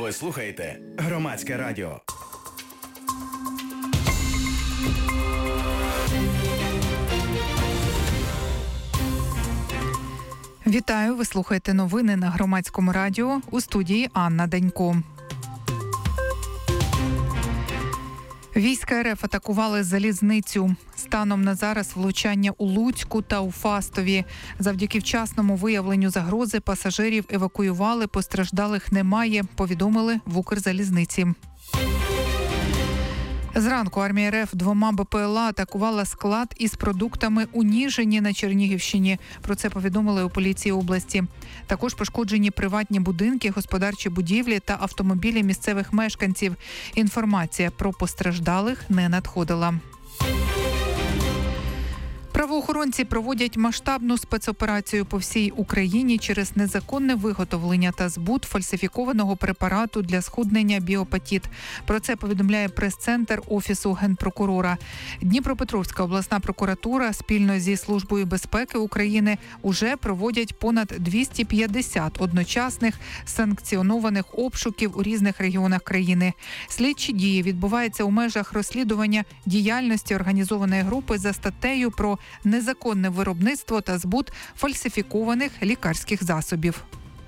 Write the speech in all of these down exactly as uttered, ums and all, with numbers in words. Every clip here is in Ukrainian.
Ви слухаєте Громадське радіо. Вітаю, ви слухаєте новини на Громадському радіо. У студії Анна Денько. Війська РФ атакували залізницю. Станом на зараз влучання у Луцьку та у Фастові. Завдяки вчасному виявленню загрози пасажирів евакуювали, постраждалих немає, повідомили в Укрзалізниці. Зранку армія РФ двома БПЛА атакувала склад із продуктами у Ніжині на Чернігівщині. Про це повідомили у поліції області. Також пошкоджені приватні будинки, господарчі будівлі та автомобілі місцевих мешканців. Інформація про постраждалих не надходила. Правоохоронці проводять масштабну спецоперацію по всій Україні через незаконне виготовлення та збут фальсифікованого препарату для схуднення біопатіт. Про це повідомляє прес-центр Офісу Генпрокурора. Дніпропетровська обласна прокуратура спільно зі Службою безпеки України уже проводять понад двісті п'ятдесят одночасних санкціонованих обшуків у різних регіонах країни. Слідчі дії відбуваються у межах розслідування діяльності організованої групи за статтею про незаконне виробництво та збут фальсифікованих лікарських засобів.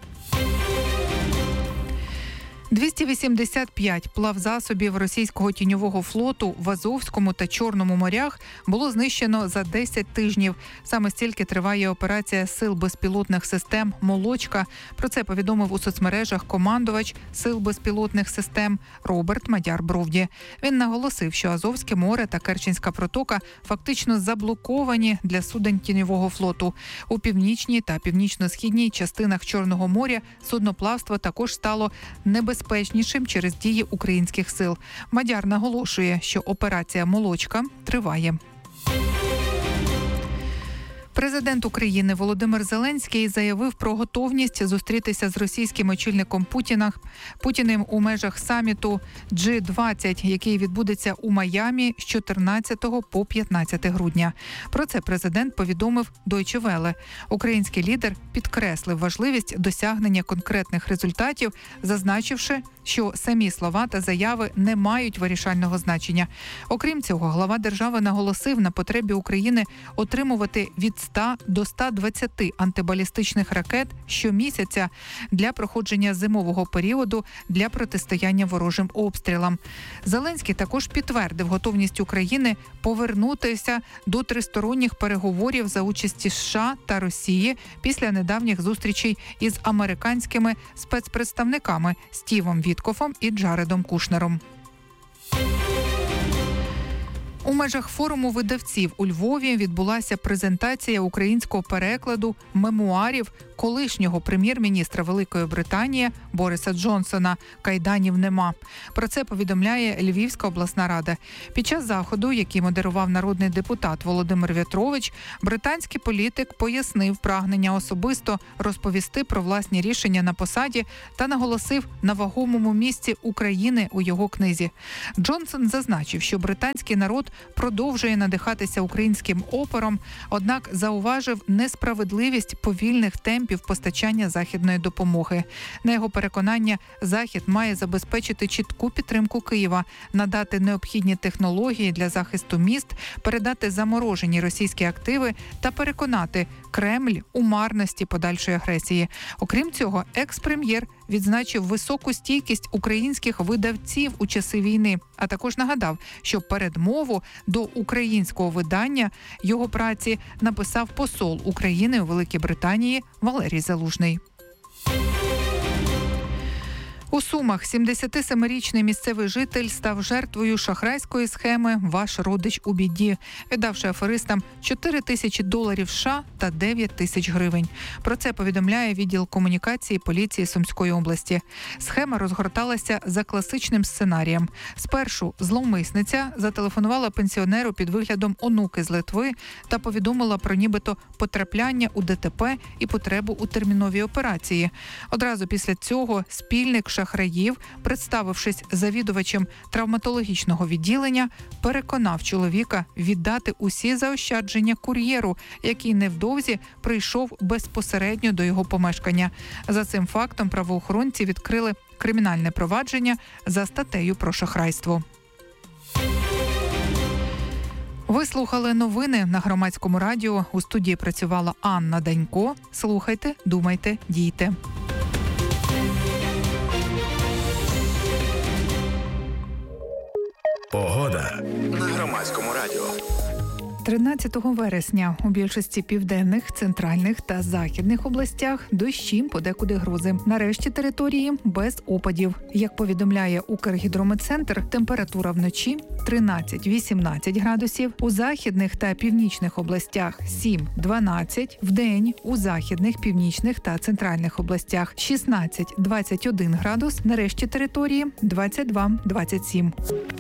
двісті вісімдесят п'ять плавзасобів російського тіньового флоту в Азовському та Чорному морях було знищено за десять тижнів. Саме стільки триває операція Сил безпілотних систем «Молочка». Про це повідомив у соцмережах командувач Сил безпілотних систем Роберт Мадяр-Бровді. Він наголосив, що Азовське море та Керченська протока фактично заблоковані для суден тіньового флоту. У північній та північно-східній частинах Чорного моря судноплавство також стало небезпечним. безпечнішим через дії українських сил. Мадяр наголошує, що операція «Молочка» триває. Президент України Володимир Зеленський заявив про готовність зустрітися з російським очільником Путіна, Путіним у межах саміту джі двадцять, який відбудеться у Майамі з чотирнадцятого по п'ятнадцяте грудня. Про це президент повідомив Deutsche Welle. Український лідер підкреслив важливість досягнення конкретних результатів, зазначивши, що самі слова та заяви не мають вирішального значення. Окрім цього, глава держави наголосив на потребі України отримувати від ста до ста двадцяти антибалістичних ракет щомісяця для проходження зимового періоду для протистояння ворожим обстрілам. Зеленський також підтвердив готовність України повернутися до тристоронніх переговорів за участі США та Росії після недавніх зустрічей із американськими спецпредставниками Стівом Віткофом і Джаредом Кушнером. У межах форуму видавців у Львові відбулася презентація українського перекладу мемуарів колишнього прем'єр-міністра Великої Британії Бориса Джонсона «Кайданів нема». Про це повідомляє Львівська обласна рада. Під час заходу, який модерував народний депутат Володимир В'ятрович, британський політик пояснив прагнення особисто розповісти про власні рішення на посаді та наголосив на вагомому місці України у його книзі. Джонсон зазначив, що британський народ продовжує надихатися українським опором, однак зауважив несправедливість повільних темпів постачання західної допомоги. На його переконання, Захід має забезпечити чітку підтримку Києва, надати необхідні технології для захисту міст, передати заморожені російські активи та переконати Кремль у марності подальшої агресії. Окрім цього, екс-прем'єр відзначив високу стійкість українських видавців у часи війни, а також нагадав, що передмову до українського видання його праці написав посол України у Великій Британії Валерій Залужний. У Сумах сімдесятисемирічний місцевий житель став жертвою шахрайської схеми «Ваш родич у біді», віддавши аферистам чотири тисячі доларів США та дев'ять тисяч гривень. Про це повідомляє відділ комунікації поліції Сумської області. Схема розгорталася за класичним сценарієм. Спершу зловмисниця зателефонувала пенсіонеру під виглядом онуки з Литви та повідомила про нібито потрапляння у ДТП і потребу у терміновій операції. Одразу після цього спільник шахраїв, представившись завідувачем травматологічного відділення, переконав чоловіка віддати усі заощадження кур'єру, який невдовзі прийшов безпосередньо до його помешкання. За цим фактом правоохоронці відкрили кримінальне провадження за статтею про шахрайство. Ви слухали новини на Громадському радіо. У студії працювала Анна Данько. Слухайте, думайте, дійте. Погода на Громадському радіо. тринадцятого вересня у більшості південних, центральних та західних областях дощі, подекуди грози. На решті території без опадів. Як повідомляє Укргідрометцентр, температура вночі тринадцять-вісімнадцять градусів, у західних та північних областях сім-дванадцять, вдень у західних, північних та центральних областях шістнадцять-двадцять один градус, на решті території двадцять два-двадцять сім.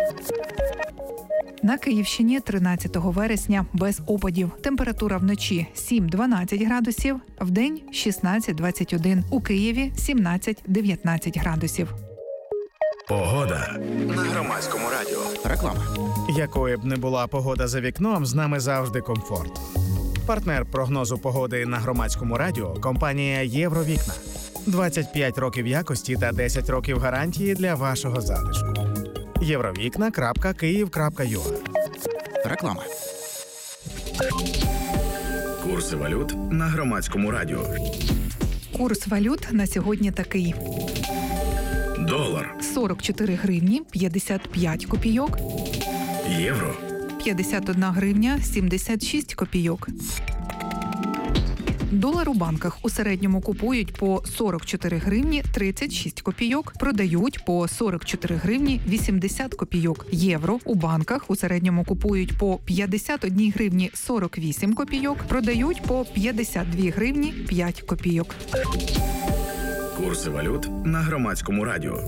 На Київщині тринадцятого вересня без опадів. Температура вночі сім-дванадцять градусів, вдень шістнадцять-двадцять один. У Києві сімнадцять-дев'ятнадцять градусів. Погода на Громадському радіо. Реклама. Якою б не була погода за вікном, з нами завжди комфорт. Партнер прогнозу погоди на Громадському радіо – компанія «Євровікна». двадцять п'ять років якості та десять років гарантії для вашого затишку. євровікна крапка київ крапка ю а. Реклама. Курси валют на Громадському радіо. Курс валют на сьогодні такий. Долар. сорок чотири гривні п'ятдесят п'ять копійок. Євро. п'ятдесят одна гривня сімдесят шість копійок. Долар у банках у середньому купують по сорок чотири гривні тридцять шість копійок, продають по сорок чотири гривні вісімдесят копійок. Євро у банках у середньому купують по п'ятдесят одна гривні сорок вісім копійок, продають по п'ятдесят дві гривні п'ять копійок. Курси валют на Громадському радіо.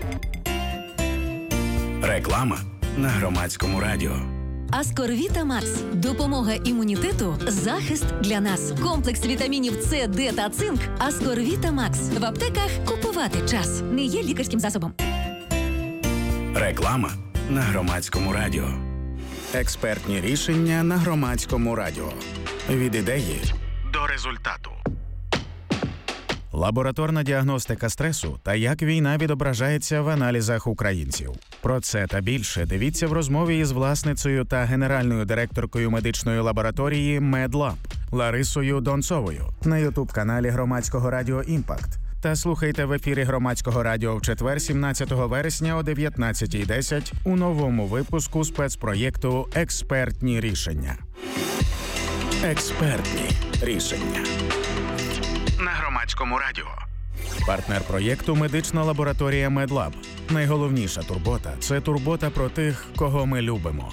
Реклама на Громадському радіо. Аскорвіта Макс. Допомога імунітету, захист для нас. Комплекс вітамінів С, Д та цинк. Аскорвіта Макс. В аптеках купувати час. Не є лікарським засобом. Реклама на Громадському радіо. Експертні рішення на Громадському радіо. Від ідеї до результату. Лабораторна діагностика стресу та як війна відображається в аналізах українців. Про це та більше дивіться в розмові із власницею та генеральною директоркою медичної лабораторії «Медлаб» Ларисою Донцовою на ютуб-каналі Громадського радіо «Імпакт». Та слухайте в ефірі Громадського радіо в четвер, сімнадцятого вересня о дев'ятнадцятій десять у новому випуску спецпроєкту «Експертні рішення». Експертні рішення на Громадському радіо. Партнер проєкту – медична лабораторія «Медлаб». Найголовніша турбота – це турбота про тих, кого ми любимо.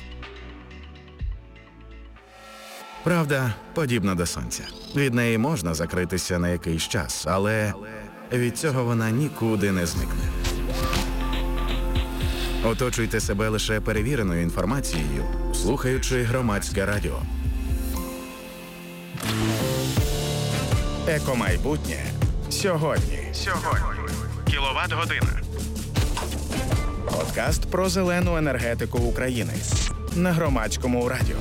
Правда подібна до сонця. Від неї можна закритися на якийсь час, але від цього вона нікуди не зникне. Оточуйте себе лише перевіреною інформацією, слухаючи Громадське радіо. Екомайбутнє сьогодні. Сьогодні. Кіловат-година. Подкаст про зелену енергетику України на Громадському радіо.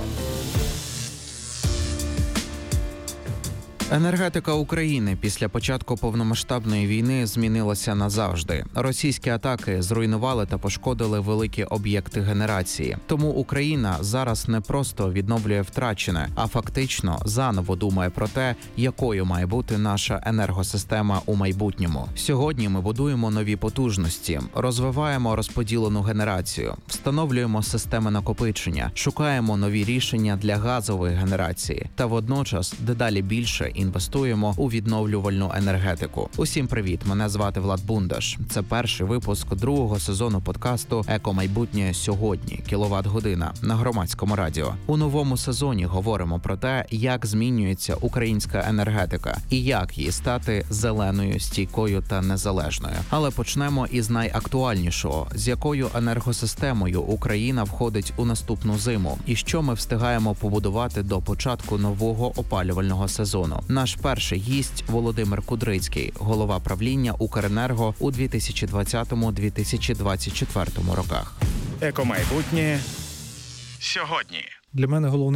Енергетика України після початку повномасштабної війни змінилася назавжди. Російські атаки зруйнували та пошкодили великі об'єкти генерації. Тому Україна зараз не просто відновлює втрачене, а фактично заново думає про те, якою має бути наша енергосистема у майбутньому. Сьогодні ми будуємо нові потужності, розвиваємо розподілену генерацію, встановлюємо системи накопичення, шукаємо нові рішення для газової генерації та водночас дедалі більше інвестуємо у відновлювальну енергетику. Усім привіт, мене звати Влад Бундаш. Це перший випуск другого сезону подкасту «Екомайбутнє сьогодні. Кіловат-година» на Громадському радіо. У новому сезоні говоримо про те, як змінюється українська енергетика і як їй стати зеленою, стійкою та незалежною. Але почнемо із найактуальнішого, з якою енергосистемою Україна входить у наступну зиму і що ми встигаємо побудувати до початку нового опалювального сезону. Наш перший гість – Володимир Кудрицький, голова правління «Укренерго» у дві тисячі двадцятому - дві тисячі двадцять четвертому роках. Екомайбутнє сьогодні. Для мене головний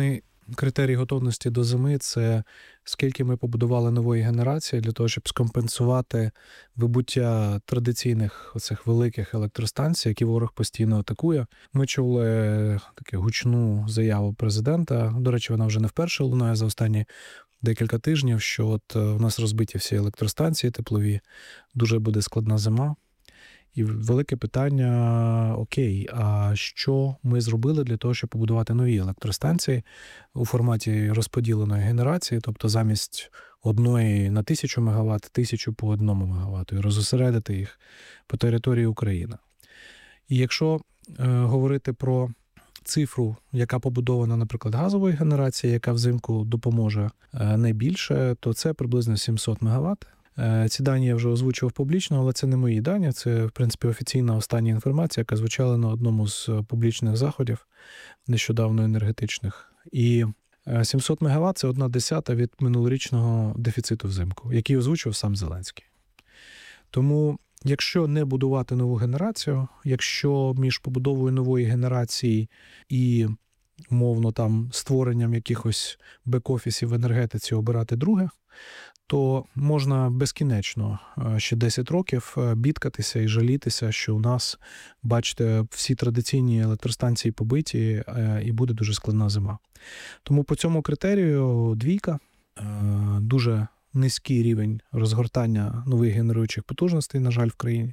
критерій готовності до зими – це скільки ми побудували нової генерації для того, щоб скомпенсувати вибуття традиційних оцих великих електростанцій, які ворог постійно атакує. Ми чули таку гучну заяву президента, до речі, вона вже не вперше лунає за останні декілька тижнів, що от у нас розбиті всі електростанції теплові, дуже буде складна зима. І велике питання, окей, а що ми зробили для того, щоб побудувати нові електростанції у форматі розподіленої генерації, тобто замість одної на тисячу мегаватт, тисячу по одному мегаватту, і розосередити їх по території України. І якщо е, говорити про цифру, яка побудована, наприклад, газової генерації, яка взимку допоможе е, найбільше, то це приблизно сімсот мегаватт. Ці дані я вже озвучував публічно, але це не мої дані, це, в принципі, офіційна остання інформація, яка звучала на одному з публічних заходів, нещодавно енергетичних. І сімсот мегаватт – це одна десята від минулорічного дефіциту взимку, який озвучив сам Зеленський. Тому, якщо не будувати нову генерацію, якщо між побудовою нової генерації і, умовно, там, створенням якихось бек-офісів в енергетиці обирати друге, то можна безкінечно ще десять років бідкатися і жалітися, що у нас, бачите, всі традиційні електростанції побиті і буде дуже складна зима. Тому по цьому критерію двійка, дуже низький рівень розгортання нових генеруючих потужностей, на жаль, в країні.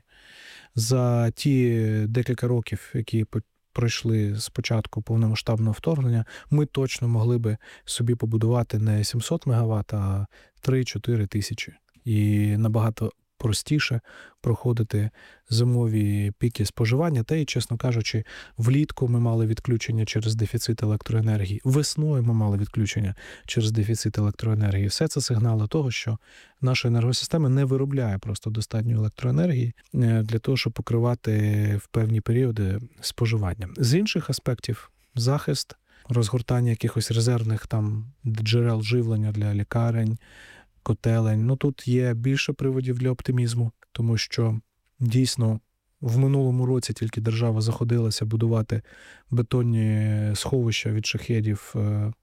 За ті декілька років, які пройшли з початку повномасштабного вторгнення, ми точно могли би собі побудувати не сімсот мегаватт, а три-чотири тисячі. І набагато простіше проходити зимові піки споживання. Та й, чесно кажучи, влітку ми мали відключення через дефіцит електроенергії. Весною ми мали відключення через дефіцит електроенергії. Все це сигнали того, що наша енергосистема не виробляє просто достатньо електроенергії для того, щоб покривати в певні періоди споживання. З інших аспектів – захист, розгортання якихось резервних там джерел живлення для лікарень, котелень. Ну, тут є більше приводів для оптимізму, тому що дійсно в минулому році тільки держава заходилася будувати бетонні сховища від шахедів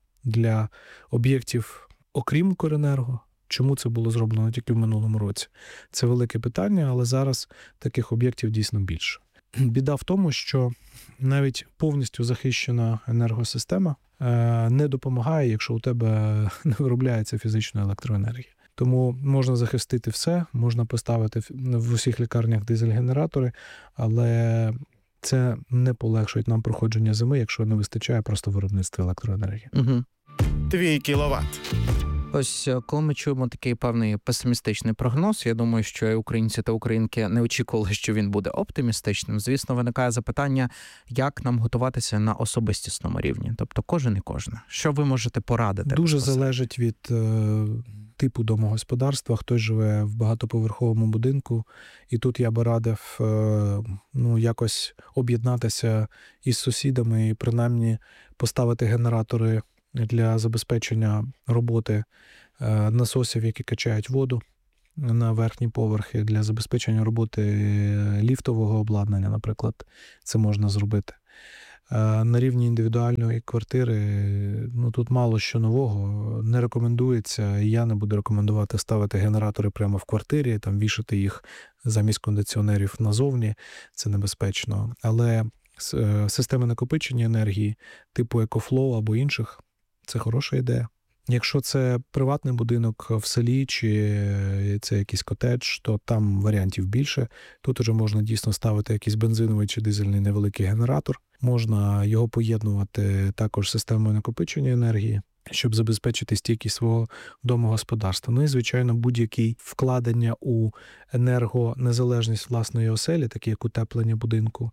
для об'єктів, окрім Укренерго. Чому це було зроблено тільки в минулому році? Це велике питання, але зараз таких об'єктів дійсно більше. Біда в тому, що навіть повністю захищена енергосистема не допомагає, якщо у тебе не виробляється фізична електроенергія. Тому можна захистити все, можна поставити в усіх лікарнях дизель-генератори, але це не полегшує нам проходження зими, якщо не вистачає просто виробництва електроенергії. Угу. Твій кіловат. Ось коли ми чуємо такий певний песимістичний прогноз, я думаю, що і українці та українки не очікували, що він буде оптимістичним. Звісно, виникає запитання, як нам готуватися на особистісному рівні. Тобто кожен і кожна. Що ви можете порадити? Дуже залежить від е, типу домогосподарства. Хтось живе в багатоповерховому будинку, і тут я би радив е, ну, якось об'єднатися із сусідами і принаймні поставити генератори для забезпечення роботи насосів, які качають воду на верхні поверхи, для забезпечення роботи ліфтового обладнання, наприклад, це можна зробити. На рівні індивідуальної квартири, ну, тут мало що нового, не рекомендується, і я не буду рекомендувати ставити генератори прямо в квартирі, там вішати їх замість кондиціонерів назовні, це небезпечно. Але системи накопичення енергії типу EcoFlow або інших – це хороша ідея. Якщо це приватний будинок в селі чи це якийсь котедж, то там варіантів більше. Тут уже можна дійсно ставити якийсь бензиновий чи дизельний невеликий генератор. Можна його поєднувати також з системою накопичення енергії, щоб забезпечити стійкість свого домогосподарства. Ну і, звичайно, будь-які вкладення у енергонезалежність власної оселі, такі як утеплення будинку,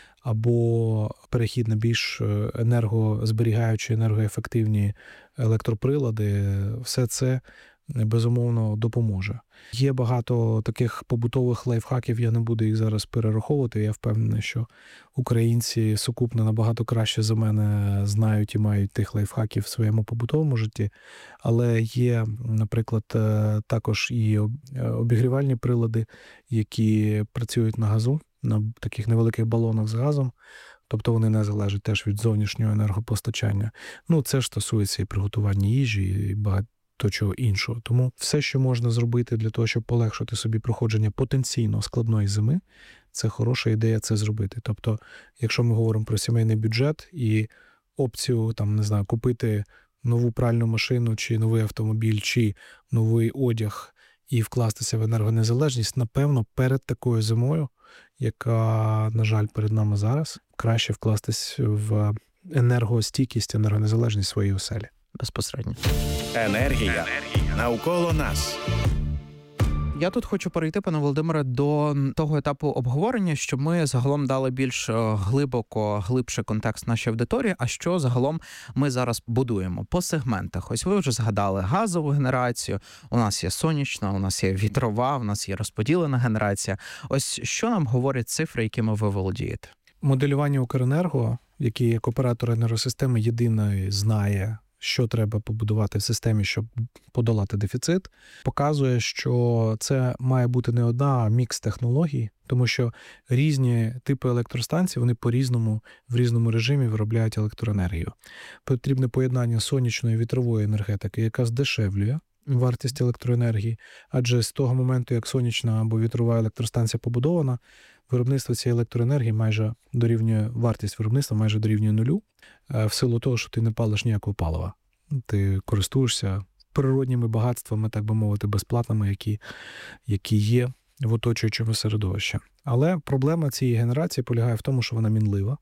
або перехід на більш енергозберігаючі, енергоефективні електроприлади, все це, безумовно, допоможе. Є багато таких побутових лайфхаків, я не буду їх зараз перераховувати. Я впевнений, що українці сукупно набагато краще за мене знають і мають тих лайфхаків в своєму побутовому житті. Але є, наприклад, також і обігрівальні прилади, які працюють на газу, на таких невеликих балонах з газом. тобто вони не залежать теж від зовнішнього енергопостачання. Ну, це ж стосується і приготування їжі, і багато чого іншого. Тому все, що можна зробити для того, щоб полегшити собі проходження потенційно складної зими, це хороша ідея це зробити. Тобто, якщо ми говоримо про сімейний бюджет і опцію, там, не знаю, купити нову пральну машину, чи новий автомобіль, чи новий одяг і вкластися в енергонезалежність, напевно, перед такою зимою, яка, на жаль, перед нами зараз, краще вкластись в енергостійкість, енергонезалежність своєї оселі. Безпосередньо. Енергія навколо нас. Я тут хочу перейти, пане Володимире, до того етапу обговорення, щоб ми загалом дали більш глибоко, глибше контекст нашій аудиторії, а що загалом ми зараз будуємо по сегментах. Ось ви вже згадали газову генерацію, у нас є сонячна, у нас є вітрова, у нас є розподілена генерація. Ось що нам говорять цифри, якими ви володієте? Моделювання Укренерго, який як оператор енергосистеми єдиної знає, що треба побудувати в системі, щоб подолати дефіцит, показує, що це має бути не одна, а мікс технологій, тому що різні типи електростанцій, вони по-різному, в різному режимі виробляють електроенергію. Потрібне поєднання сонячної і вітрової енергетики, яка здешевлює вартість електроенергії, адже з того моменту, як сонячна або вітрова електростанція побудована, виробництво цієї електроенергії майже дорівнює, вартість виробництва майже дорівнює нулю, в силу того, що ти не палиш ніякого палива. Ти користуєшся природніми багатствами, так би мовити, безплатними, які, які є в оточуючому середовищі. Але проблема цієї генерації полягає в тому, що вона мінлива.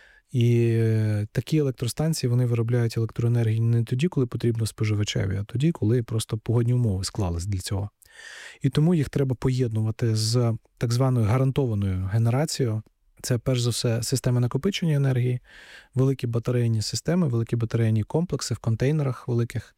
І такі електростанції, вони виробляють електроенергію не тоді, коли потрібно споживачеві, а тоді, коли просто погодні умови склались для цього. І тому їх треба поєднувати з так званою гарантованою генерацією. Це, перш за все, системи накопичення енергії, великі батарейні системи, великі батарейні комплекси в контейнерах великих,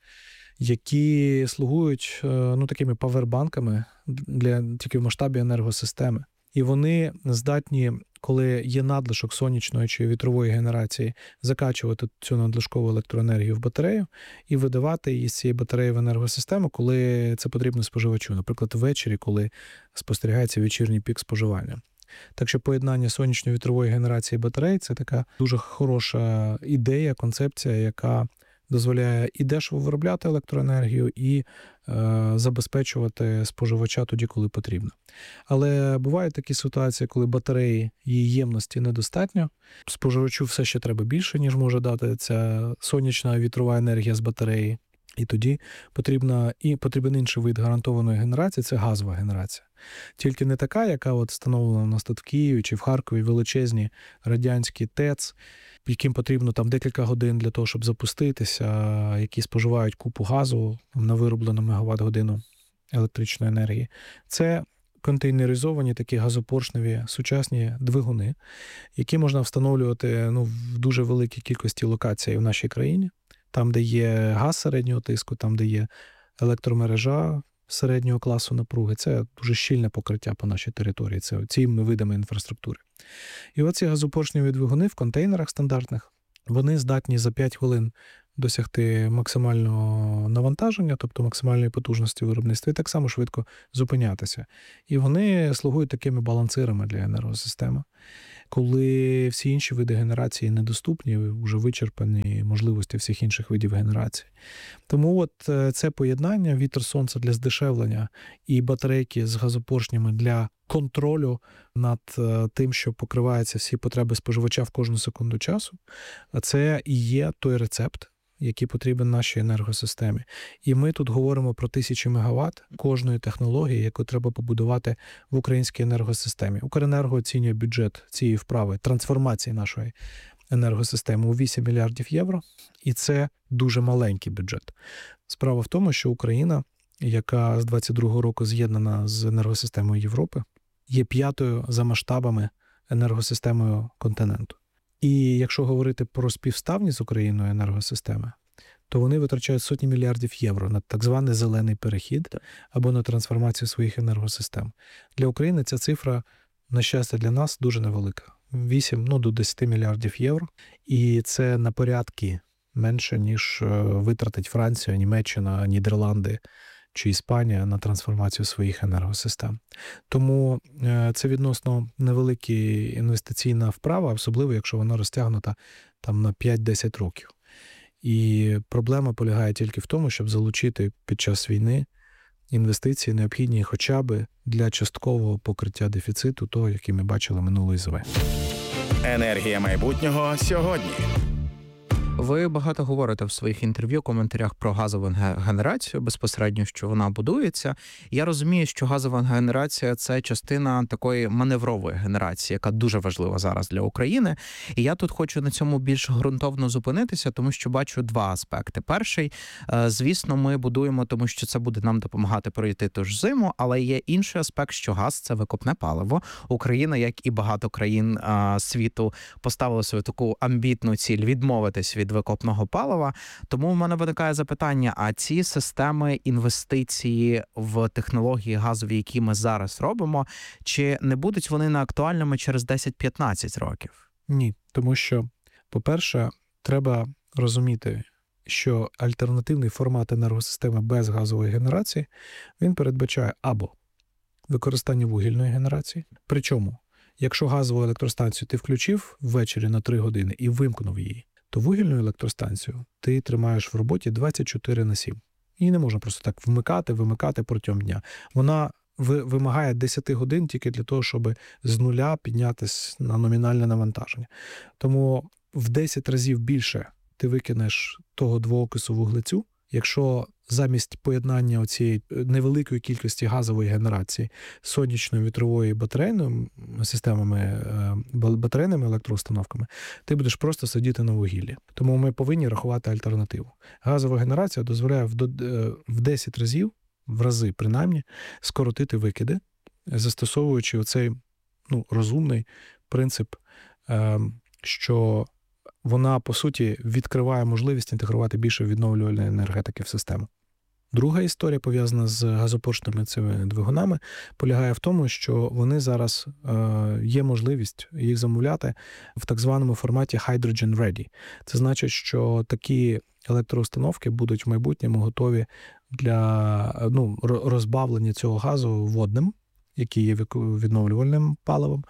які слугують ну, такими павербанками для, тільки в масштабі енергосистеми. І вони здатні, коли є надлишок сонячної чи вітрової генерації, закачувати цю надлишкову електроенергію в батарею і видавати її з цієї батареї в енергосистему, коли це потрібно споживачу. Наприклад, ввечері, коли спостерігається вечірній пік споживання. Так що поєднання сонячно-вітрової генерації батарей – це така дуже хороша ідея, концепція, яка дозволяє і дешево виробляти електроенергію, і е, забезпечувати споживача тоді, коли потрібно. Але бувають такі ситуації, коли батареї, її ємності недостатньо, споживачу все ще треба більше, ніж може дати ця сонячна вітрова енергія з батареї. І тоді потрібна, і потрібен інший вид гарантованої генерації – це газова генерація. Тільки не така, яка от встановлена у нас тут в Києві чи в Харкові, величезні радянські ТЕЦ, яким потрібно там декілька годин для того, щоб запуститися, які споживають купу газу на вироблену мегаватт-годину електричної енергії. Це контейнеризовані такі газопоршневі сучасні двигуни, які можна встановлювати ну, в дуже великій кількості локацій в нашій країні. Там, де є газ середнього тиску, там, де є електромережа середнього класу напруги. Це дуже щільне покриття по нашій території, це цими видами інфраструктури. І оці газопоршневі двигуни в контейнерах стандартних, вони здатні за п'ять хвилин досягти максимального навантаження, тобто максимальної потужності виробництва, і так само швидко зупинятися. І вони слугують такими балансирами для енергосистеми. Коли всі інші види генерації недоступні, вже вичерпані можливості всіх інших видів генерації. Тому от це поєднання вітер-сонце для здешевлення і батарейки з газопоршнями для контролю над тим, що покриваються всі потреби споживача в кожну секунду часу, це і є той рецепт, який потрібен нашій енергосистемі. І ми тут говоримо про тисячі мегаватт кожної технології, яку треба побудувати в українській енергосистемі. Укренерго оцінює бюджет цієї вправи, трансформації нашої енергосистеми у вісім мільярдів євро, і це дуже маленький бюджет. Справа в тому, що Україна, яка з двадцять другого року з'єднана з енергосистемою Європи, є п'ятою за масштабами енергосистемою континенту. І якщо говорити про співставні з Україною енергосистеми, то вони витрачають сотні мільярдів євро на так званий зелений перехід або на трансформацію своїх енергосистем. Для України ця цифра, на щастя для нас, дуже невелика. вісім ну, до десять мільярдів євро. І це на порядки менше, ніж витратить Франція, Німеччина, Нідерланди чи Іспанія на трансформацію своїх енергосистем. Тому це відносно невелика інвестиційна вправа, особливо якщо вона розтягнута там на п'ять-десять років. І проблема полягає тільки в тому, щоб залучити під час війни інвестиції, необхідні хоча б для часткового покриття дефіциту, того, який ми бачили минулої зими. Енергія майбутнього сьогодні. Ви багато говорите в своїх інтерв'ю, коментарях про газову генерацію, безпосередньо, що вона будується. Я розумію, що газова генерація – це частина такої маневрової генерації, яка дуже важлива зараз для України. І я тут хочу на цьому більш ґрунтовно зупинитися, тому що бачу два аспекти. Перший, звісно, ми будуємо, тому що це буде нам допомагати пройти ту ж зиму, але є інший аспект, що газ – це викопне паливо. Україна, як і багато країн світу, поставила собі таку амбітну ціль відмовитись від викопного палива. Тому в мене виникає запитання, а ці системи інвестиції в технології газові, які ми зараз робимо, чи не будуть вони неактуальними через десять-п'ятнадцять років? Ні, тому що, по-перше, треба розуміти, що альтернативний формат енергосистеми без газової генерації, він передбачає або використання вугільної генерації, причому, якщо газову електростанцію ти включив ввечері на три години і вимкнув її, то вугільну електростанцію ти тримаєш в роботі двадцять чотири на сім. Її не можна просто так вмикати, вимикати протягом дня. Вона вимагає десять годин тільки для того, щоб з нуля піднятися на номінальне навантаження. Тому в десять разів більше ти викинеш того двоокису вуглецю, якщо замість поєднання оцієї невеликої кількості газової генерації сонячної, вітрової, батарейною системами, батарейними електроустановками, ти будеш просто сидіти на вугіллі. Тому ми повинні рахувати альтернативу. Газова генерація дозволяє в десять разів, в рази принаймні, скоротити викиди, застосовуючи оцей ну, розумний принцип, що вона, по суті, відкриває можливість інтегрувати більше відновлювальної енергетики в систему. Друга історія, пов'язана з газопоршними цими двигунами, полягає в тому, що вони зараз, е, є можливість їх замовляти в так званому форматі hydrogen ready. Це значить, що такі електроустановки будуть в майбутньому готові для ну, розбавлення цього газу водним, який є відновлювальним паливом,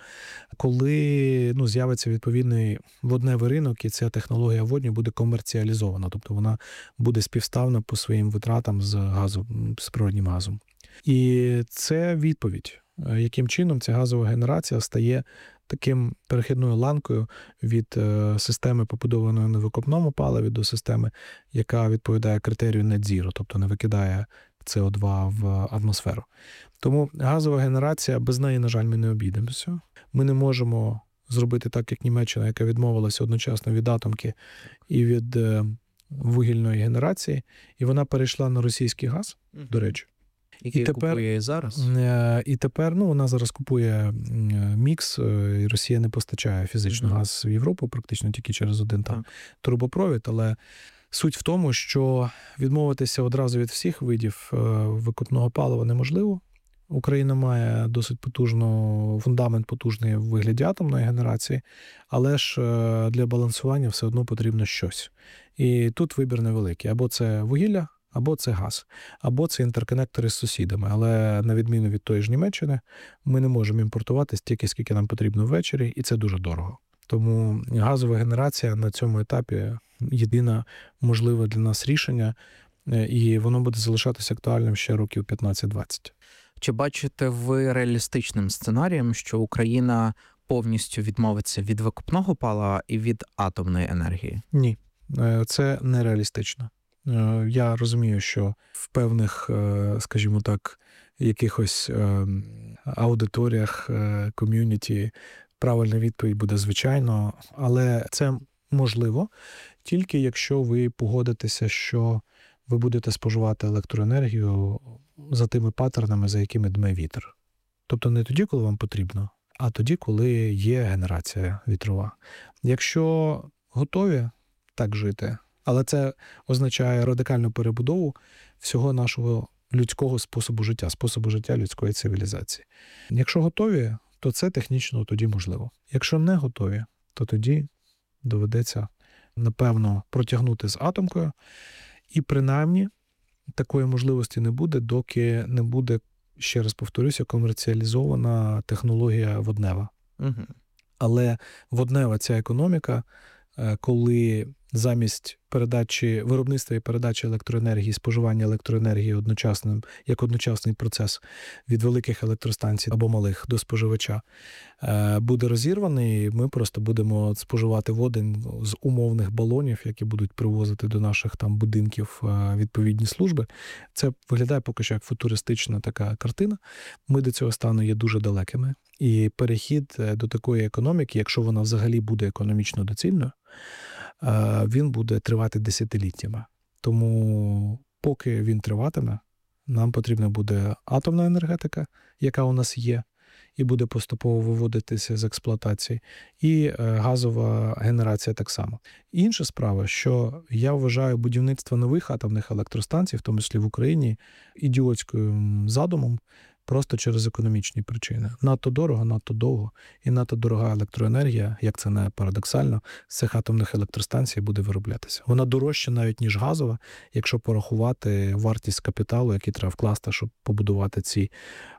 коли ну, з'явиться відповідний водневий ринок, і ця технологія водню буде комерціалізована, тобто вона буде співставна по своїм витратам з газом, з природнім газом. І це відповідь, яким чином ця газова генерація стає таким перехідною ланкою від системи, побудованої на викопному паливі, до системи, яка відповідає критерію Net Zero, тобто не викидає С О два в атмосферу. Тому газова генерація, без неї, на жаль, ми не обійдемося. Ми не можемо зробити так, як Німеччина, яка відмовилася одночасно від атомки і від вугільної генерації, і вона перейшла на російський газ, до речі. Який і тепер, купує зараз? І тепер, ну, вона зараз купує мікс, і Росія не постачає фізично mm-hmm. газ в Європу, практично тільки через один там трубопровід, але суть в тому, що відмовитися одразу від всіх видів викопного палива неможливо. Україна має досить потужно, фундамент потужний в вигляді атомної генерації, але ж для балансування все одно потрібно щось. І тут вибір невеликий. Або це вугілля, або це газ, або це інтерконектори з сусідами. Але на відміну від тої ж Німеччини, ми не можемо імпортувати стільки, скільки нам потрібно ввечері, і це дуже дорого. Тому газова генерація на цьому етапі єдине можливе для нас рішення, і воно буде залишатися актуальним ще років п'ятнадцять-двадцять. Чи бачите ви реалістичним сценарієм, що Україна повністю відмовиться від викопного палива і від атомної енергії? Ні, це нереалістично. Я розумію, що в певних, скажімо так, якихось аудиторіях, ком'юніті правильна відповідь буде звичайно, але це можливо тільки якщо ви погодитеся, що ви будете споживати електроенергію за тими паттернами, за якими дме вітер. Тобто не тоді, коли вам потрібно, а тоді, коли є генерація вітрова. Якщо готові так жити, але це означає радикальну перебудову всього нашого людського способу життя, способу життя людської цивілізації. Якщо готові, то це технічно тоді можливо. Якщо не готові, то тоді доведеться, напевно, протягнути з атомкою і принаймні такої можливості не буде, доки не буде, ще раз повторюся, комерціалізована технологія воднева. Угу. Але воднева ця економіка, коли замість передачі, виробництва і передачі електроенергії, споживання електроенергії одночасним, як одночасний процес від великих електростанцій або малих до споживача, буде розірваний, ми просто будемо споживати воду з умовних балонів, які будуть привозити до наших там будинків відповідні служби. Це виглядає поки що як футуристична така картина. Ми до цього стану є дуже далекими. І перехід до такої економіки, якщо вона взагалі буде економічно доцільною, він буде тривати десятиліттями. Тому поки він триватиме, нам потрібна буде атомна енергетика, яка у нас є, і буде поступово виводитися з експлуатації, і газова генерація так само. Інша справа, що я вважаю будівництво нових атомних електростанцій, в тому числі в Україні, ідіотським задумом, просто через економічні причини. Надто дорого, надто довго і надто дорога електроенергія, як це не парадоксально, з цих атомних електростанцій буде вироблятися. Вона дорожча навіть, ніж газова, якщо порахувати вартість капіталу, який треба вкласти, щоб побудувати ці,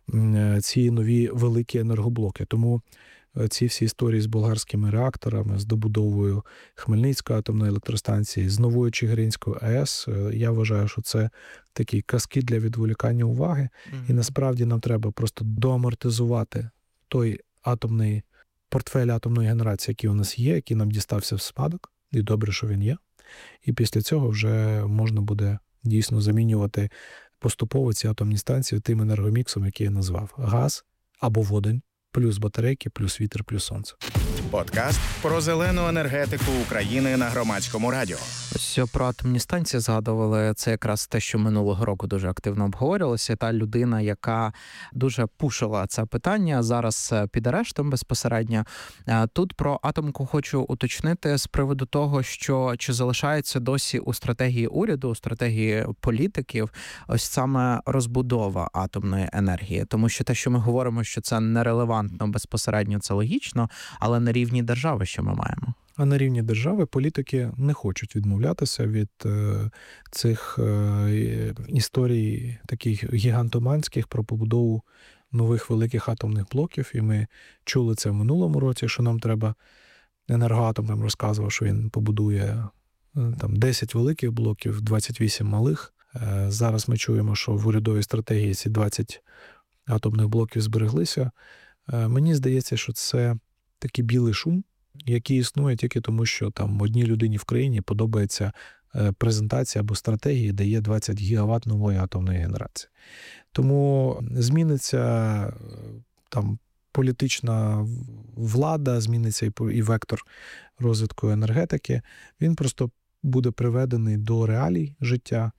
ці нові великі енергоблоки. Тому ці всі історії з болгарськими реакторами, з добудовою Хмельницької атомної електростанції, з новою Чигиринською АЕС, я вважаю, що це такі казки для відволікання уваги. Mm-hmm. І насправді нам треба просто доамортизувати той атомний портфель атомної генерації, який у нас є, який нам дістався в спадок, і добре, що він є. І після цього вже можна буде дійсно замінювати поступово ці атомні станції тим енергоміксом, який я назвав. Газ або водень, плюс батарейки, плюс вітер, плюс сонце. Подкаст про зелену енергетику України на Громадському радіо. Ось про атомні станції згадували. Це якраз те, що минулого року дуже активно обговорювалося. Та людина, яка дуже пушила це питання, зараз під арештом безпосередньо. Тут про атомку хочу уточнити з приводу того, що чи залишається досі у стратегії уряду, у стратегії політиків ось саме розбудова атомної енергії. Тому що те, що ми говоримо, що це нерелевантно безпосередньо, це логічно, але на рівні держави що ми маємо? А на рівні держави політики не хочуть відмовлятися від е, цих е, історій таких гігантоманських про побудову нових великих атомних блоків. І ми чули це в минулому році, що нам треба, Енергоатом нам розказував, що він побудує там десять великих блоків, двадцять вісім малих. Е, зараз ми чуємо, що в урядовій стратегії ці двадцять атомних блоків збереглися. Е, мені здається, що це такий білий шум, який існує тільки тому, що там одній людині в країні подобається презентація або стратегії, де є двадцять гігават нової атомної генерації. Тому зміниться там політична влада, зміниться і вектор розвитку енергетики. Він просто буде приведений до реалій життя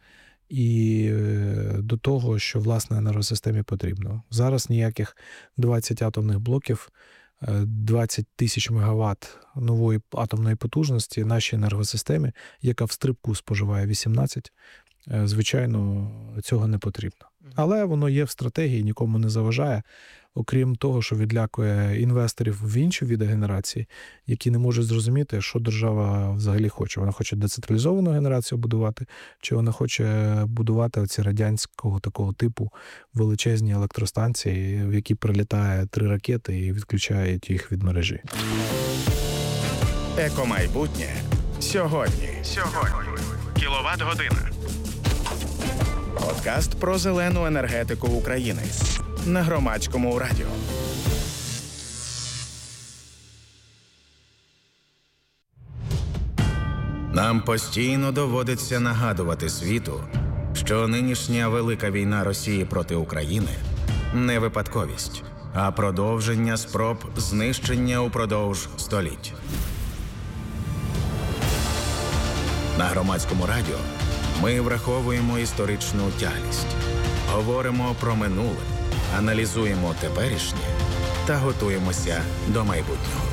і до того, що власне енергосистемі потрібно. Зараз ніяких двадцять атомних блоків, двадцять тисяч мегаватт нової атомної потужності нашій енергосистемі, яка в стрибку споживає вісімнадцять, звичайно, цього не потрібно. Але воно є в стратегії, нікому не заважає, окрім того, що відлякує інвесторів в інші види генерації, які не можуть зрозуміти, що держава взагалі хоче. Вона хоче децентралізовану генерацію будувати, чи вона хоче будувати оці радянського такого типу величезні електростанції, в які прилітає три ракети і відключають їх від мережі. Екомайбутнє сьогодні. Сьогодні. Кіловат-година. Подкаст про зелену енергетику України на Громадському радіо. Нам постійно доводиться нагадувати світу, що нинішня велика війна Росії проти України не випадковість, а продовження спроб знищення упродовж століть. На Громадському радіо ми враховуємо історичну тяглість, говоримо про минуле, аналізуємо теперішнє та готуємося до майбутнього.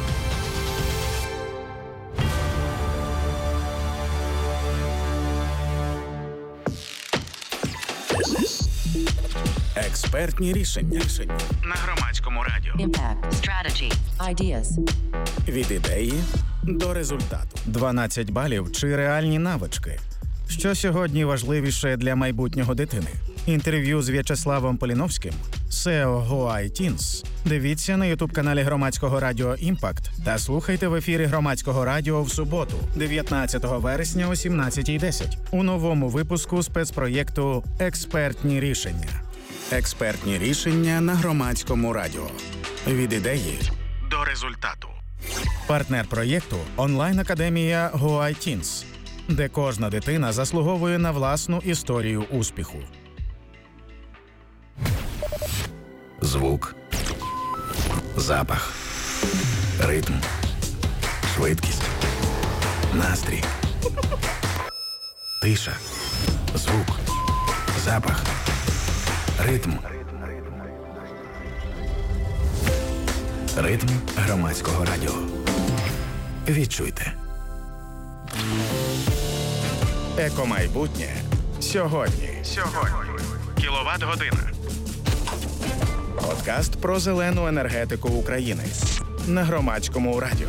Експертні рішення на Громадському радіо. Impact, strategy, ideas. Від ідеї до результату. дванадцять балів чи реальні навички. Що сьогодні важливіше для майбутнього дитини? Інтерв'ю з В'ячеславом Поліновським, сео Huawei Teens. Дивіться на ютуб-каналі Громадського радіо «Імпакт» та слухайте в ефірі Громадського радіо в суботу, дев'ятнадцятого вересня о сімнадцятій десять у новому випуску спецпроєкту «Експертні рішення». Експертні рішення на Громадському радіо. Від ідеї до результату. Партнер проєкту – онлайн-академія Huawei Teens, де кожна дитина заслуговує на власну історію успіху. Звук, запах, ритм, швидкість, настрій, тиша, звук, запах, ритм. Ритм Громадського радіо. Відчуйте. Екомайбутнє сьогодні. Сьогодні. Кіловат-година. Подкаст про зелену енергетику України на Громадському радіо.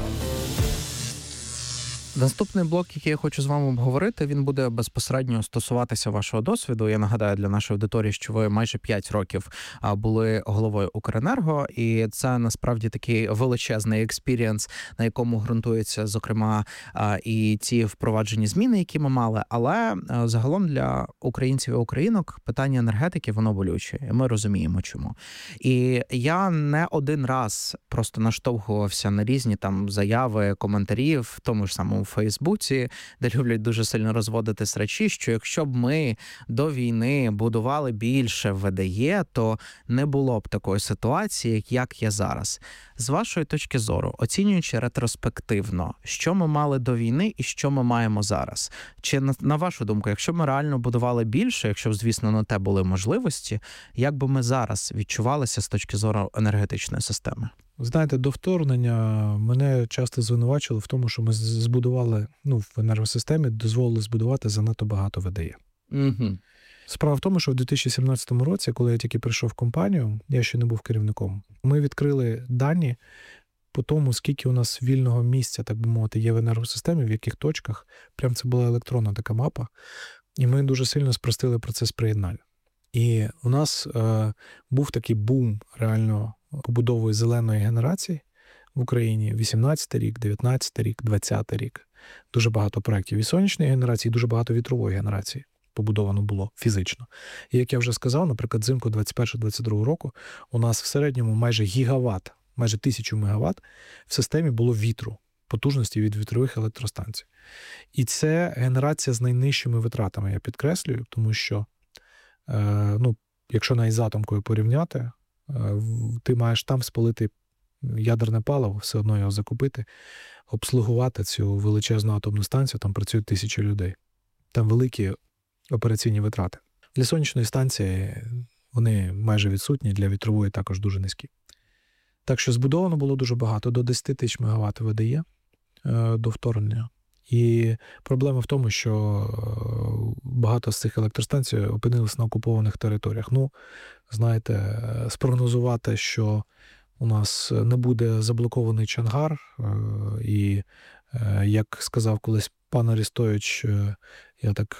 Наступний блок, який я хочу з вами обговорити, він буде безпосередньо стосуватися вашого досвіду. Я нагадаю для нашої аудиторії, що ви майже п'ять років були головою Укренерго, і це насправді такий величезний експірієнс, на якому ґрунтуються, зокрема, і ці впроваджені зміни, які ми мали. Але загалом для українців і українок питання енергетики, воно болюче. І ми розуміємо, чому. І я не один раз просто наштовхувався на різні там заяви, коментарі в тому ж самому у Фейсбуці, де люблять дуже сильно розводити срачі, що якщо б ми до війни будували більше В Д Е, то не було б такої ситуації, як є зараз. З вашої точки зору, оцінюючи ретроспективно, що ми мали до війни і що ми маємо зараз? Чи, на вашу думку, якщо ми реально будували більше, якщо, звісно, на те були можливості, як би ми зараз відчувалися з точки зору енергетичної системи? Знаєте, до вторгнення мене часто звинувачили в тому, що ми збудували, ну, в енергосистемі дозволили збудувати занадто багато В Д Е. Угу. Справа в тому, що в дві тисячі сімнадцятому році, коли я тільки прийшов в компанію, я ще не був керівником, ми відкрили дані по тому, скільки у нас вільного місця, так би мовити, є в енергосистемі, в яких точках. Прям це була електронна така мапа. І ми дуже сильно спростили процес приєднання. І у нас е, був такий бум реально побудовою зеленої генерації в Україні. вісімнадцятий рік, дев'ятнадцятий рік, двадцятий рік. Дуже багато проєктів і сонячної генерації, дуже багато вітрової генерації побудовано було фізично. І як я вже сказав, наприклад, взимку двадцять першого двадцять другого року у нас в середньому майже гігават, майже тисячу мегаватт в системі було вітру, потужності від вітрових електростанцій. І це генерація з найнижчими витратами, я підкреслюю, тому що, е, ну, якщо навіть з атомкою порівняти, е, ти маєш там спалити ядерне паливо, все одно його закупити, обслугувати цю величезну атомну станцію, там працюють тисячі людей. Там великі операційні витрати. Для сонячної станції вони майже відсутні, для вітрової також дуже низькі. Так що збудовано було дуже багато, до десять тисяч мегаватт В Д Е е, до вторгнення. І проблема в тому, що багато з цих електростанцій опинилися на окупованих територіях. Ну, знаєте, спрогнозувати, що у нас не буде заблокований Чонгар, е, і, е, як сказав колись пан Арістович, е, я так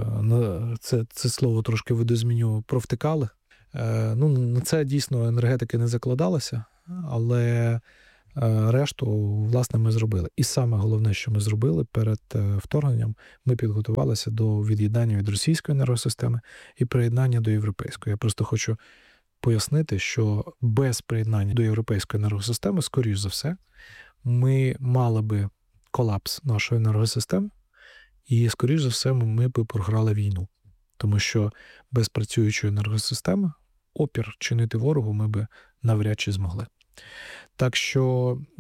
е, це, це слово трошки видозміню, провтикали. Е, ну, на це дійсно енергетики не закладалося, але решту, власне, ми зробили. І саме головне, що ми зробили перед вторгненням, ми підготувалися до від'єднання від російської енергосистеми і приєднання до європейської. Я просто хочу пояснити, що без приєднання до європейської енергосистеми, скоріш за все, ми мали би колапс нашої енергосистеми і, скоріш за все, ми б програли війну. Тому що без працюючої енергосистеми опір чинити ворогу ми би навряд чи змогли. Так що е,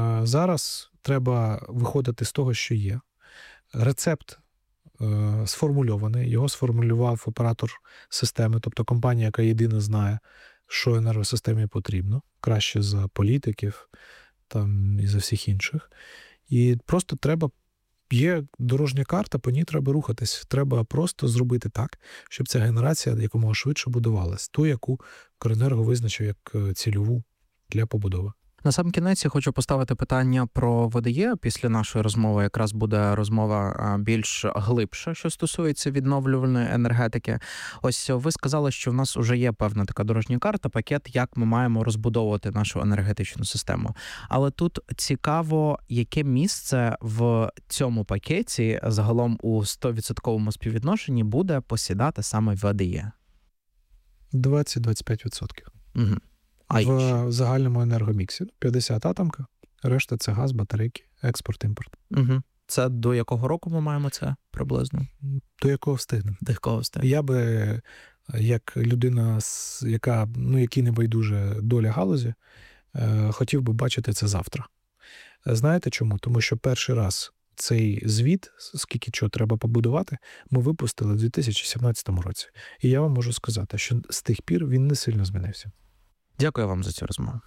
зараз треба виходити з того, що є. Рецепт е, сформульований, його сформулював оператор системи, тобто компанія, яка єдина знає, що енергосистемі потрібно, краще за політиків там, і за всіх інших. І просто треба, є дорожня карта, по ній треба рухатись. Треба просто зробити так, щоб ця генерація якомога швидше будувалась. Ту, яку Укренерго визначив як цільову для побудови. На сам кінець я хочу поставити питання про В Д Е. Після нашої розмови якраз буде розмова більш глибша, що стосується відновлювальної енергетики. Ось ви сказали, що в нас вже є певна така дорожня карта, пакет, як ми маємо розбудовувати нашу енергетичну систему. Але тут цікаво, яке місце в цьому пакеті загалом у сто відсотків співвідношенні буде посідати саме В Д Е? двадцять-двадцять п'ять відсотків. Угу. А в загальному енергоміксі. п'ятдесят атомка, решта це газ, батарейки, експорт, імпорт. Угу. Це до якого року ми маємо це приблизно? До якого встигнемо. До якого встигнемо. Я би, як людина, яка, ну, якій не байдуже доля галузі, хотів би бачити це завтра. Знаєте чому? Тому що перший раз цей звіт, скільки чого треба побудувати, ми випустили в дві тисячі сімнадцятому році. І я вам можу сказати, що з тих пір він не сильно змінився. Дякую вам за цю розмову.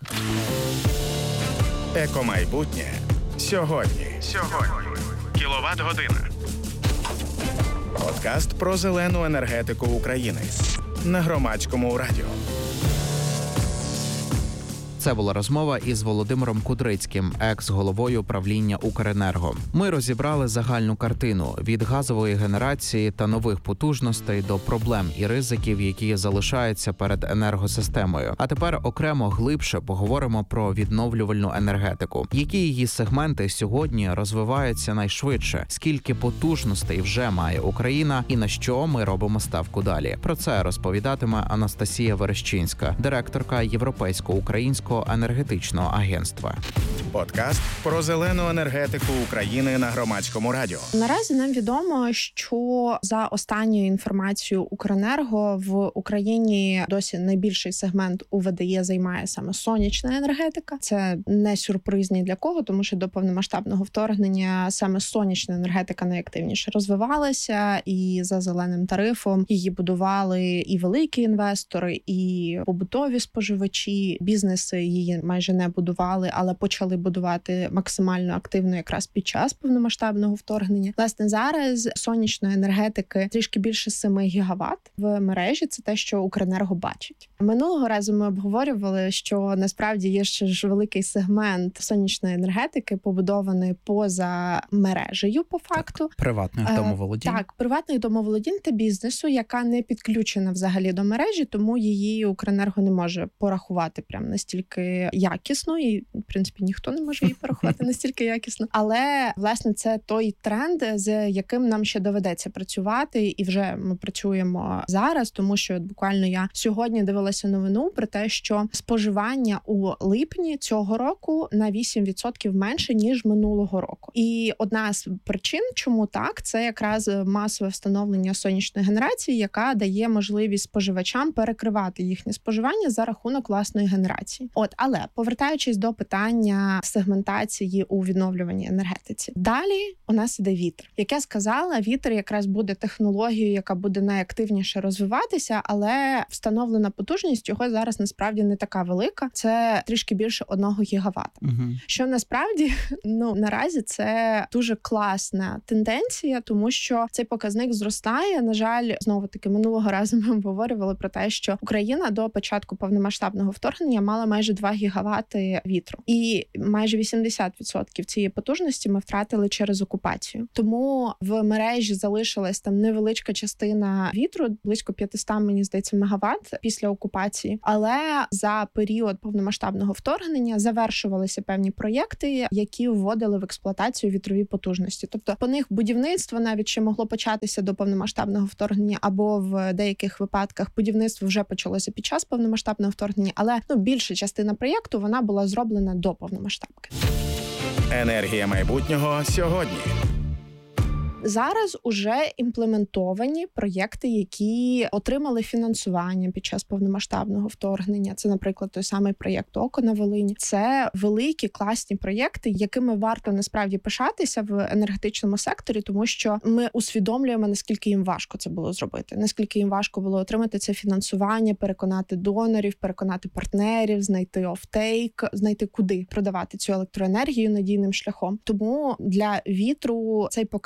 Екомайбутнє сьогодні. Сьогодні. Кіловат-година. Подкаст про зелену енергетику України на Громадському радіо. Це була розмова із Володимиром Кудрицьким, екс-головою правління Укренерго. Ми розібрали загальну картину від газової генерації та нових потужностей до проблем і ризиків, які залишаються перед енергосистемою. А тепер окремо глибше поговоримо про відновлювальну енергетику. Які її сегменти сьогодні розвиваються найшвидше? Скільки потужностей вже має Україна і на що ми робимо ставку далі? Про це розповідатиме Анастасія Верещинська, директорка Європейсько-українського енергетичного агентства. Подкаст про зелену енергетику України на Громадському радіо. Наразі нам відомо, що за останньою інформацією Укренерго в Україні досі найбільший сегмент у В Д Е займає саме сонячна енергетика. Це не сюрприз ні для кого, тому що до повномасштабного вторгнення саме сонячна енергетика найактивніше розвивалася, і за зеленим тарифом її будували і великі інвестори, і побутові споживачі, бізнеси її майже не будували, але почали будувати максимально активно якраз під час повномасштабного вторгнення. Власне, зараз сонячної енергетики трішки більше семи гігават в мережі. Це те, що Укренерго бачить. Минулого разу ми обговорювали, що насправді є ще ж великий сегмент сонячної енергетики, побудований поза мережею, по факту. Приватних домоволодінь. Так, приватних домоволодінь та бізнесу, яка не підключена взагалі до мережі, тому її Укренерго не може порахувати прям настільки якісно, і, в принципі, ніхто не може її порахувати настільки якісно. Але, власне, це той тренд, з яким нам ще доведеться працювати, і вже ми працюємо зараз, тому що буквально я сьогодні дивилася новину про те, що споживання у липні цього року на вісім відсотків менше, ніж минулого року. І одна з причин, чому так, це якраз масове встановлення сонячної генерації, яка дає можливість споживачам перекривати їхнє споживання за рахунок власної генерації. От, але повертаючись до питання сегментації у відновлюваній енергетиці. Далі у нас іде вітер. Як я сказала, вітер якраз буде технологією, яка буде найактивніше розвиватися, але встановлена потужність його зараз насправді не така велика. Це трішки більше одного гігавата. Угу. Що насправді, ну, наразі це дуже класна тенденція, тому що цей показник зростає. На жаль, знову-таки, минулого разу ми обговорювали про те, що Україна до початку повномасштабного вторгнення мала майже два гігавати вітру. І майже вісімдесят відсотків цієї потужності ми втратили через окупацію. Тому в мережі залишилась там невеличка частина вітру, близько п'ятсот, мені здається, мегаватт після окупації. Але за період повномасштабного вторгнення завершувалися певні проєкти, які вводили в експлуатацію вітрові потужності. Тобто по них будівництво навіть ще могло початися до повномасштабного вторгнення, або в деяких випадках будівництво вже почалося під час повномасштабного вторгнення, але ну, більша частина проєкту вона була зроблена до повномасштабки. Енергія майбутнього сьогодні. Зараз уже імплементовані проєкти, які отримали фінансування під час повномасштабного вторгнення. Це, наприклад, той самий проєкт «Око» на Волині. Це великі, класні проєкти, якими варто насправді пишатися в енергетичному секторі, тому що ми усвідомлюємо, наскільки їм важко це було зробити, наскільки їм важко було отримати це фінансування, переконати донорів, переконати партнерів, знайти офтейк, знайти куди продавати цю електроенергію надійним шляхом. Тому для вітру цей показник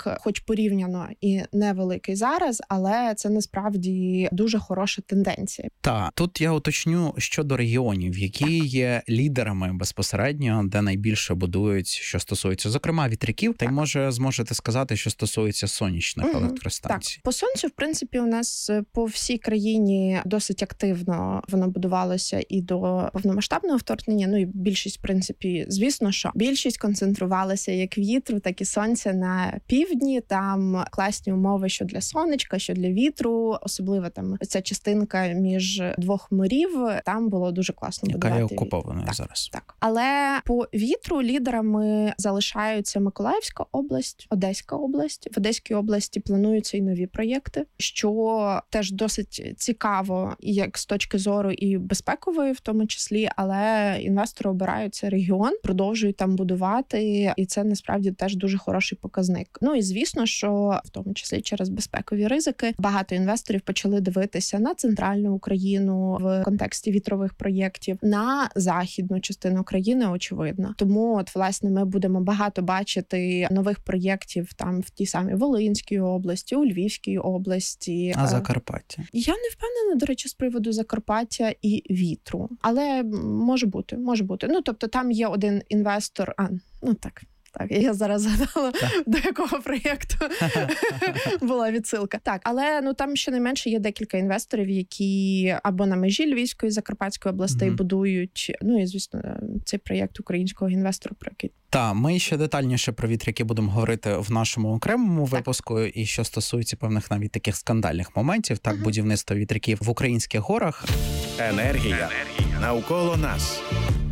ринок, хоч порівняно і невеликий зараз, але це насправді дуже хороша тенденція. Та тут я уточню щодо регіонів, які є лідерами безпосередньо, де найбільше будують, що стосується, зокрема, вітряків, та й може зможете сказати, що стосується сонячних угу. електростанцій. Так, по сонцю, в принципі, у нас по всій країні досить активно воно будувалося і до повномасштабного вторгнення. Ну і більшість, в принципі, звісно, що більшість концентрувалася як вітру, так і сонця на півдні. Там класні умови, що для сонечка, що для вітру, особливо там ця частинка між двох морів. Там було дуже класно яка будувати. Яка є окупованою так, зараз. Так. Але по вітру лідерами залишаються Миколаївська область, Одеська область. В Одеській області плануються і нові проєкти, що теж досить цікаво, як з точки зору і безпекової в тому числі, але інвестори обирають цей регіон, продовжують там будувати, і це насправді теж дуже хороший показник. Ну і звісно, що в тому числі через безпекові ризики багато інвесторів почали дивитися на центральну Україну в контексті вітрових проєктів, на західну частину країни, очевидно. Тому от власне ми будемо багато бачити нових проєктів там в тій самій Волинській області, у Львівській області. А Закарпаття? Я не впевнена, до речі, з приводу Закарпаття і вітру, але може бути, може бути. Ну тобто там є один інвестор, а ну так. Так, я зараз згадала, до якого проєкту була відсилка. Так, але ну там щонайменше є декілька інвесторів, які або на межі Львівської, Закарпатської областей mm-hmm. будують. Ну і, звісно, цей проєкт українського інвестора, про який... Так, ми ще детальніше про вітряки будемо говорити в нашому окремому так. випуску, і що стосується певних навіть таких скандальних моментів, так, mm-hmm. будівництва вітряків в українських горах. Енергія. Енергія. Навколо нас.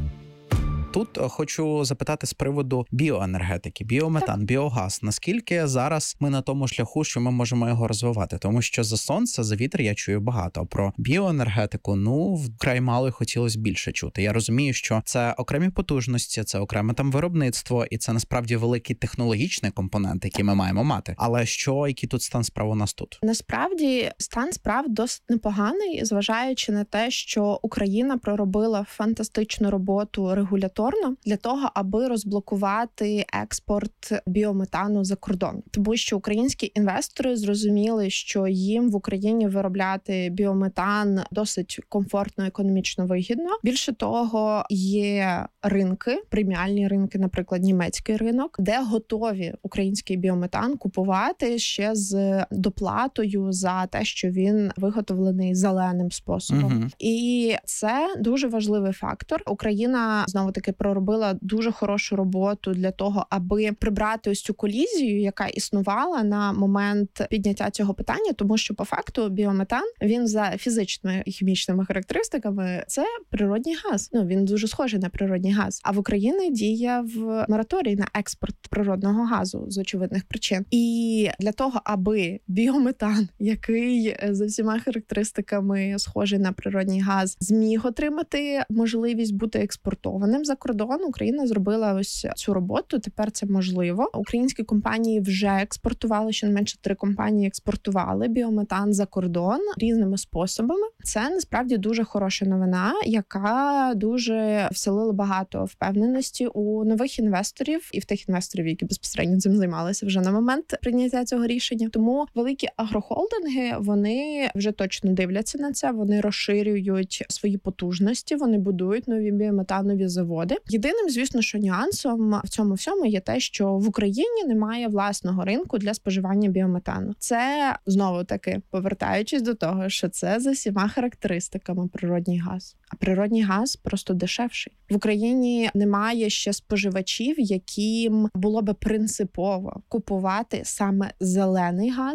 Тут хочу запитати з приводу біоенергетики, біометан, біогаз. Наскільки зараз ми на тому шляху, що ми можемо його розвивати? Тому що за сонце, за вітер я чую багато. Про біоенергетику, ну, вкрай мало і хотілося більше чути. Я розумію, що це окремі потужності, це окреме там виробництво, і це насправді великий технологічний компонент, який ми маємо мати. Але що, який тут стан справ у нас тут? Насправді, стан справ досить непоганий, зважаючи на те, що Україна проробила фантастичну роботу регуляторно для того, аби розблокувати експорт біометану за кордон. Тому що українські інвестори зрозуміли, що їм в Україні виробляти біометан досить комфортно, економічно вигідно. Більше того, є ринки, преміальні ринки, наприклад, німецький ринок, де готові український біометан купувати ще з доплатою за те, що він виготовлений зеленим способом. Угу. І це дуже важливий фактор. Україна, знову-таки, проробила дуже хорошу роботу для того, аби прибрати ось цю колізію, яка існувала на момент підняття цього питання, тому що по факту біометан, він за фізичними і хімічними характеристиками це природній газ. Ну, він дуже схожий на природній газ. А в Україні діє в мораторій на експорт природного газу з очевидних причин. І для того, аби біометан, який за всіма характеристиками схожий на природній газ, зміг отримати можливість бути експортованим за кордон, Україна зробила ось цю роботу. Тепер це можливо. Українські компанії вже експортували, щонайменше три компанії експортували біометан за кордон різними способами. Це насправді дуже хороша новина, яка дуже вселила багато впевненості у нових інвесторів і в тих інвесторів, які безпосередньо цим займалися вже на момент прийняття цього рішення. Тому великі агрохолдинги, вони вже точно дивляться на це, вони розширюють свої потужності, вони будують нові біометанові заводи. Єдиним, звісно, що нюансом в цьому всьому є те, що в Україні немає власного ринку для споживання біометану. Це, знову-таки, повертаючись до того, що це за всіма характеристиками природній газ. А природній газ просто дешевший. В Україні немає ще споживачів, яким було би принципово купувати саме зелений газ,